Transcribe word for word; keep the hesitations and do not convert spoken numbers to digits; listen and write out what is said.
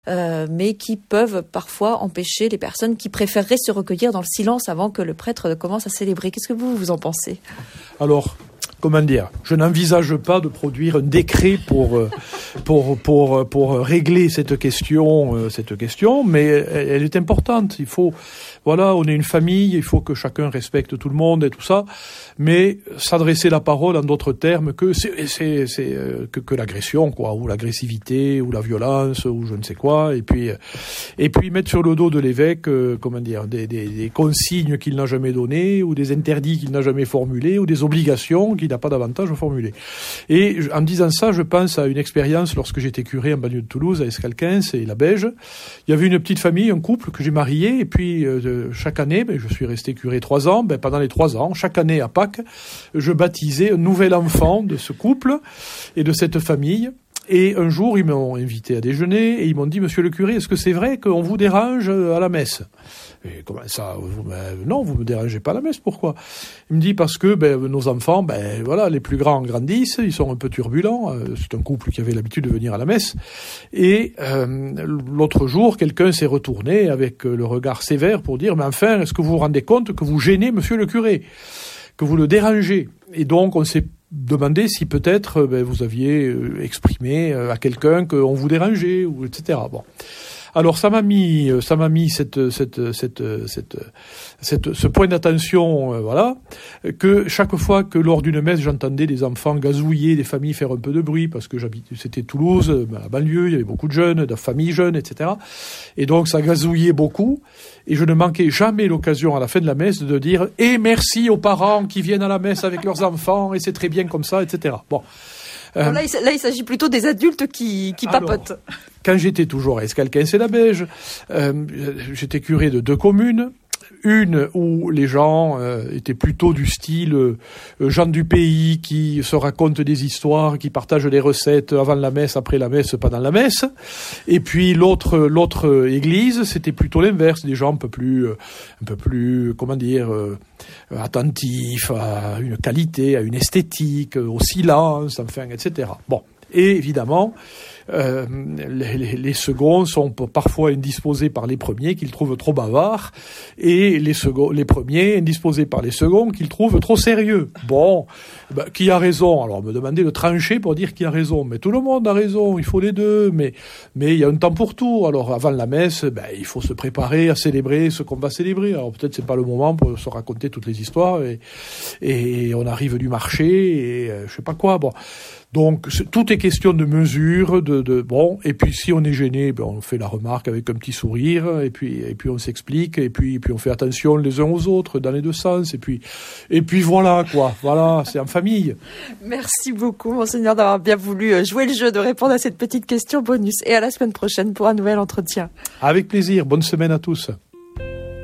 euh, mais qui peuvent parfois empêcher les personnes qui préféreraient se recueillir dans le silence avant que le prêtre commence à célébrer. Qu'est-ce que vous, vous en pensez ? Alors, comment dire, je n'envisage pas de produire un décret pour pour pour pour régler cette question cette question, mais elle est importante. Il faut, voilà, on est une famille, il faut que chacun respecte tout le monde et tout ça, mais s'adresser la parole en d'autres termes que c'est c'est c'est que que l'agression, quoi, ou l'agressivité ou la violence ou je ne sais quoi, et puis et puis mettre sur le dos de l'évêque, euh, comment dire, des des des consignes qu'il n'a jamais données ou des interdits qu'il n'a jamais formulés ou des obligations qu'il n'a pas davantage formulées. Et en disant ça, je pense à une expérience lorsque j'étais curé en banlieue de Toulouse, à Escalquens et la Beige. Il y avait une petite famille, un couple que j'ai marié, et puis euh, chaque année, ben, je suis resté curé trois ans, ben, pendant les trois ans, chaque année à Pâques, je baptisais un nouvel enfant de ce couple et de cette famille. Et un jour, ils m'ont invité à déjeuner et ils m'ont dit « Monsieur le curé, est-ce que c'est vrai qu'on vous dérange à la messe ?» Et comment ça, vous, ben, non, vous me dérangez pas à la messe, pourquoi? Il me dit parce que ben, nos enfants, ben voilà, les plus grands grandissent, ils sont un peu turbulents. C'est un couple qui avait l'habitude de venir à la messe. Et euh, l'autre jour, quelqu'un s'est retourné avec le regard sévère pour dire « Mais enfin, est-ce que vous vous rendez compte que vous gênez Monsieur le curé, que vous le dérangez ?» Et donc, on s'est demandé si peut-être ben, vous aviez exprimé à quelqu'un qu'on vous dérangeait, ou et cetera. Bon. Alors ça m'a mis, ça m'a mis cette, cette, cette, cette, cette, ce point d'attention, euh, voilà, que chaque fois que lors d'une messe j'entendais des enfants gazouiller, des familles faire un peu de bruit, parce que j'habitais, c'était Toulouse, à la banlieue, il y avait beaucoup de jeunes, de familles jeunes, et cetera. Et donc ça gazouillait beaucoup, et je ne manquais jamais l'occasion à la fin de la messe de dire « Et merci aux parents qui viennent à la messe avec leurs enfants, et c'est très bien comme ça, et cetera » Bon. Euh, là, il, là, il s'agit plutôt des adultes qui, qui alors, papotent. Quand j'étais toujours à Escalquens et la Beige, euh, j'étais curé de deux communes. Une où les gens euh, étaient plutôt du style euh, gens du pays qui se racontent des histoires, qui partagent des recettes avant la messe, après la messe, pendant la messe. Et puis l'autre l'autre église, c'était plutôt l'inverse, des gens un peu plus euh, un peu plus comment dire euh, attentifs à une qualité, à une esthétique, au silence, enfin, et cetera. Bon. Et évidemment, euh, les, les, les seconds sont parfois indisposés par les premiers qu'ils trouvent trop bavards, et les seconds, les premiers indisposés par les seconds qu'ils trouvent trop sérieux. Bon, ben, qui a raison? Alors, on me demandait de trancher pour dire qui a raison. Mais tout le monde a raison, il faut les deux. Mais, mais il y a un temps pour tout. Alors, avant la messe, ben, il faut se préparer à célébrer ce qu'on va célébrer. Alors, peut-être c'est pas le moment pour se raconter toutes les histoires, et, et on arrive du marché, et euh, je sais pas quoi. Bon. Donc, tout est question de mesure, de, de bon. Et puis, si on est gêné, ben, on fait la remarque avec un petit sourire, et puis, et puis on s'explique, et puis, et puis on fait attention les uns aux autres dans les deux sens, et puis, et puis voilà, quoi. Voilà, c'est en famille. Merci beaucoup, Monseigneur, d'avoir bien voulu jouer le jeu de répondre à cette petite question bonus. Et à la semaine prochaine pour un nouvel entretien. Avec plaisir. Bonne semaine à tous.